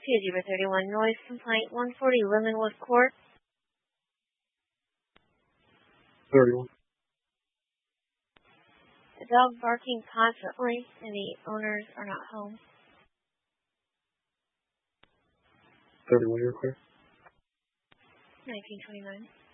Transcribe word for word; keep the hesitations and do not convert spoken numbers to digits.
Case number thirty-one, noise complaint, one forty Lemonwood Court. thirty-one. The dog barking constantly and the owners are not home. thirty-one, you're clear. nineteen twenty-nine.